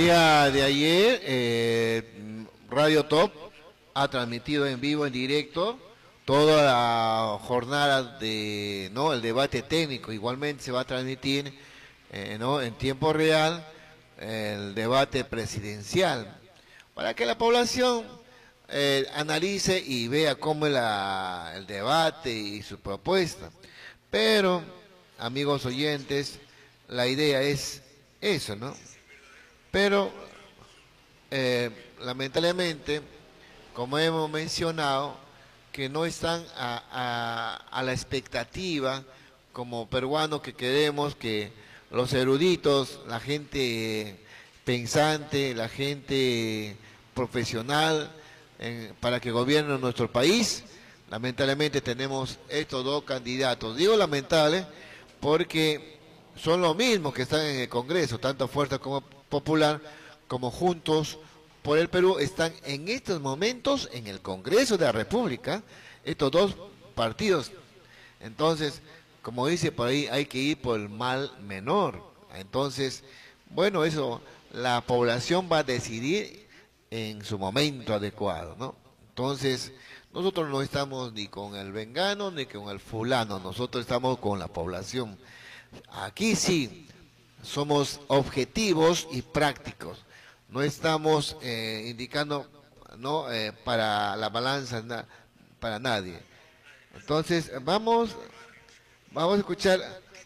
día de ayer, Radio Top ha transmitido en vivo, en directo, toda la jornada de, ¿no?, el debate técnico. Igualmente se va a transmitir, ¿no?, en tiempo real el debate presidencial, para que la población analice y vea cómo es el debate y su propuesta. Pero, amigos oyentes, la idea es eso, ¿no? Pero, lamentablemente, como hemos mencionado, que no están a la expectativa, como peruanos que queremos que los eruditos, la gente pensante, la gente profesional, para que gobiernen nuestro país. Lamentablemente tenemos estos dos candidatos. Digo lamentable porque son los mismos que están en el Congreso, tanto Fuerza como Popular, como Juntos por el Perú, están en estos momentos en el Congreso de la República, estos dos partidos. Entonces, como dice por ahí, hay que ir por el mal menor. Entonces, bueno, eso la población va a decidir en su momento adecuado, ¿no? Entonces, nosotros no estamos ni con el vengano ni con el fulano, nosotros estamos con la población. Aquí sí somos objetivos y prácticos, no estamos indicando, ¿no?, para la balanza, para nadie. Entonces, vamos a escuchar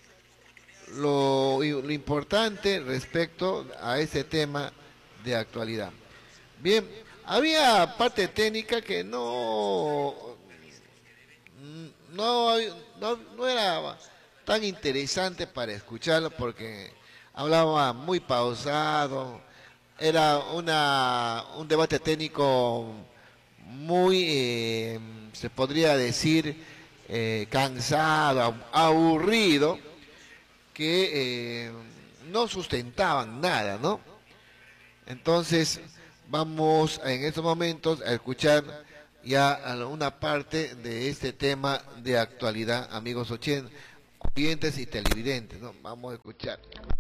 lo importante respecto a ese tema de actualidad. Bien, había parte técnica que no era tan interesante para escucharlo, porque hablaba muy pausado, era un debate técnico muy, se podría decir, cansado, aburrido, que no sustentaban nada, ¿no? Entonces, vamos en estos momentos a escuchar ya una parte de este tema de actualidad, amigos oyentes y televidentes, ¿no? Vamos a escuchar.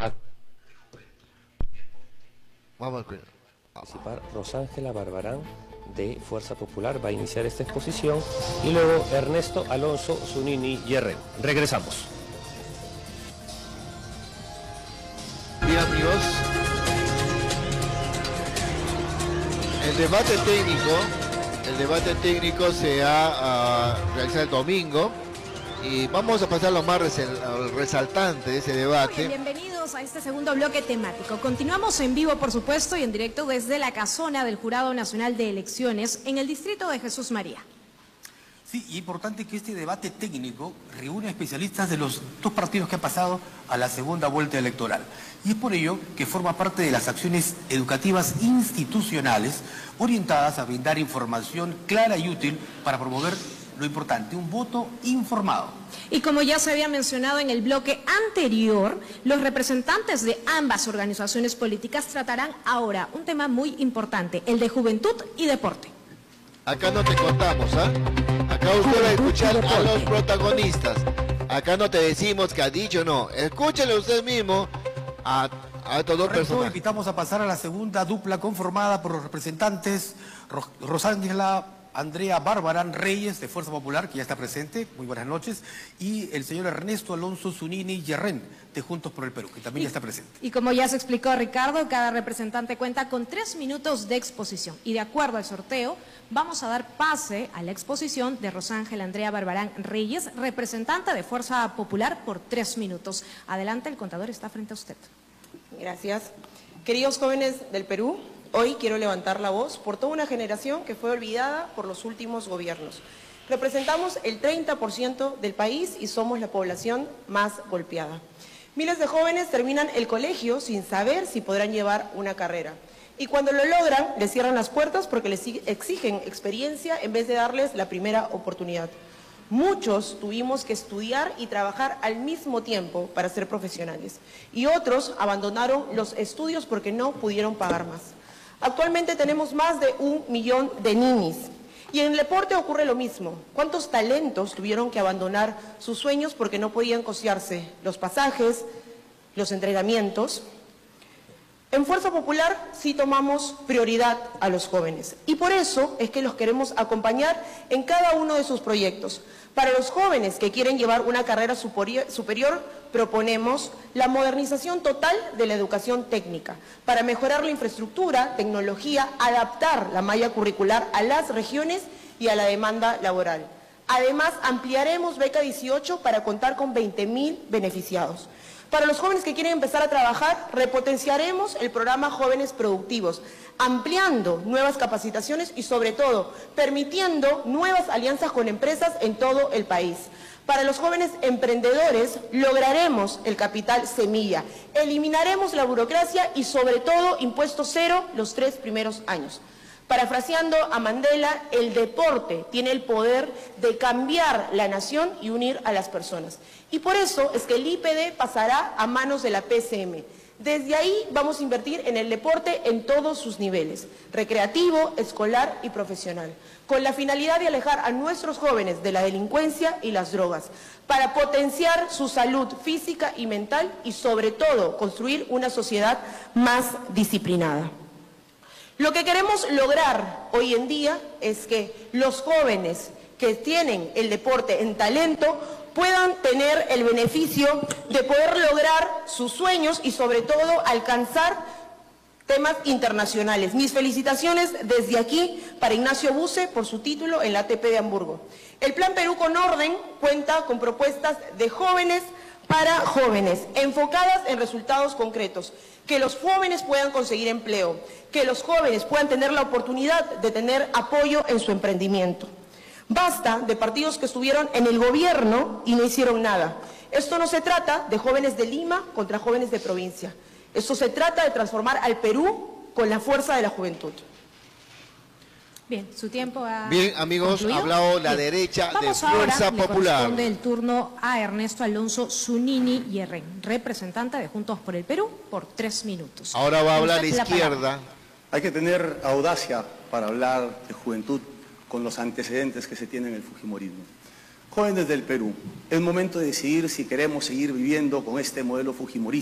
Vamos a escuchar. Participar Rosángela Barbarán de Fuerza Popular, va a iniciar esta exposición, y luego Ernesto Alonso Zunini Yerren. Regresamos. Bien, amigos, el debate técnico se ha realizado el domingo y vamos a pasar lo más resaltante de ese debate. Bienvenidos a este segundo bloque temático. Continuamos en vivo, por supuesto, y en directo desde la casona del Jurado Nacional de Elecciones en el distrito de Jesús María. Sí, y importante que este debate técnico reúne especialistas de los dos partidos que han pasado a la segunda vuelta electoral. Y es por ello que forma parte de las acciones educativas institucionales orientadas a brindar información clara y útil para promover lo importante, un voto informado. Y como ya se había mencionado en el bloque anterior, los representantes de ambas organizaciones políticas tratarán ahora un tema muy importante, el de juventud y deporte. Acá no te contamos, ¿ah? Acá usted va a escuchar a los protagonistas. Acá no te decimos que ha dicho, no. Escúchale usted mismo a estos dos personas. Invitamos a pasar a la segunda dupla conformada por los representantes Rosángela Andrea Barbarán Reyes, de Fuerza Popular, que ya está presente, muy buenas noches, y el señor Ernesto Alonso Zunini Yerren, de Juntos por el Perú, que también ya está presente. Y como ya se explicó, Ricardo, cada representante cuenta con 3 minutos de exposición, y de acuerdo al sorteo, vamos a dar pase a la exposición de Rosángela Andrea Barbarán Reyes, representante de Fuerza Popular, por 3 minutos. Adelante, el contador está frente a usted. Gracias. Queridos jóvenes del Perú, hoy quiero levantar la voz por toda una generación que fue olvidada por los últimos gobiernos. Representamos el 30% del país y somos la población más golpeada. Miles de jóvenes terminan el colegio sin saber si podrán llevar una carrera. Y cuando lo logran, les cierran las puertas porque les exigen experiencia en vez de darles la primera oportunidad. Muchos tuvimos que estudiar y trabajar al mismo tiempo para ser profesionales. Y otros abandonaron los estudios porque no pudieron pagar más. Actualmente tenemos más de 1 millón de ninis. Y en el deporte ocurre lo mismo. ¿Cuántos talentos tuvieron que abandonar sus sueños porque no podían costearse los pasajes, los entrenamientos? En Fuerza Popular sí tomamos prioridad a los jóvenes y por eso es que los queremos acompañar en cada uno de sus proyectos. Para los jóvenes que quieren llevar una carrera superior, proponemos la modernización total de la educación técnica para mejorar la infraestructura, tecnología, adaptar la malla curricular a las regiones y a la demanda laboral. Además, ampliaremos Beca 18 para contar con 20.000 beneficiados. Para los jóvenes que quieren empezar a trabajar, repotenciaremos el programa Jóvenes Productivos, ampliando nuevas capacitaciones y, sobre todo, permitiendo nuevas alianzas con empresas en todo el país. Para los jóvenes emprendedores, lograremos el capital semilla, eliminaremos la burocracia y, sobre todo, impuesto cero los 3 primeros años. Parafraseando a Mandela, el deporte tiene el poder de cambiar la nación y unir a las personas. Y por eso es que el IPD pasará a manos de la PCM. Desde ahí vamos a invertir en el deporte en todos sus niveles, recreativo, escolar y profesional, con la finalidad de alejar a nuestros jóvenes de la delincuencia y las drogas, para potenciar su salud física y mental y, sobre todo, construir una sociedad más disciplinada. Lo que queremos lograr hoy en día es que los jóvenes que tienen el deporte en talento puedan tener el beneficio de poder lograr sus sueños y, sobre todo, alcanzar temas internacionales. Mis felicitaciones desde aquí para Ignacio Buse por su título en la ATP de Hamburgo. El Plan Perú con Orden cuenta con propuestas de jóvenes para jóvenes, enfocadas en resultados concretos, que los jóvenes puedan conseguir empleo, que los jóvenes puedan tener la oportunidad de tener apoyo en su emprendimiento. Basta de partidos que estuvieron en el gobierno y no hicieron nada. Esto no se trata de jóvenes de Lima contra jóvenes de provincia. Esto se trata de transformar al Perú con la fuerza de la juventud. Bien, su tiempo ha Bien, amigos, concluido. ha hablado la derecha de Vamos Fuerza ahora, le Popular. corresponde el turno a Ernesto Alonso Zunini Yerren, representante de Juntos por el Perú, por 3 minutos. Ahora va a hablar la Usted la palabra. izquierda. Hay que tener audacia para hablar de juventud con los antecedentes que se tienen en el fujimorismo. Jóvenes del Perú, es momento de decidir si queremos seguir viviendo con este modelo fujimorista